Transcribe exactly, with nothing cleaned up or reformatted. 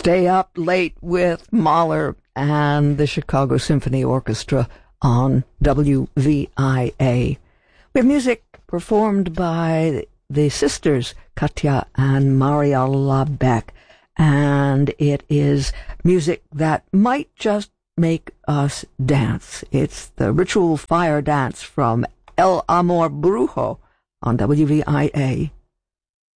Stay Up Late with Mahler and the Chicago Symphony Orchestra on W V I A. We have music performed by the sisters Katja and Maria Labeck, and it is music that might just make us dance. It's the Ritual Fire Dance from El Amor Brujo on W V I A.